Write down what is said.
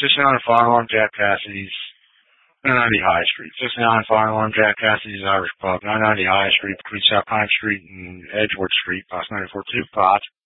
690 Fire Alarm Jack Cassidy's, 990 High Street. 690 Fire Alarm Jack Cassidy's Irish Pub, 990 High Street between South Pine Street and Edgewood Street, box 9425.